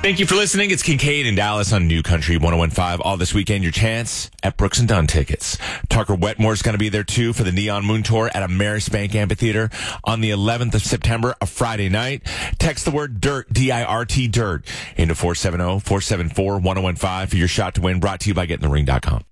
Thank you for listening. It's Kincaid and Dallas on New Country 101.5. All this weekend, your chance at Brooks and Dunn tickets. Tucker Wetmore's going to be there, too, for the Neon Moon Tour at Amerisbank Amphitheater on the 11th of September, a Friday night. Text the word DIRT, D-I-R-T, DIRT, into 470-474-1015 for your shot to win, brought to you by GetInTheRing.com.